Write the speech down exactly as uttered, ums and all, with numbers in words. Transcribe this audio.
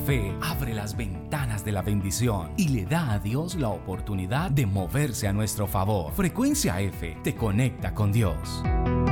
fe abre las ventanas de la bendición y le da a Dios la oportunidad de moverse a nuestro favor. Frecuencia F te conecta con Dios.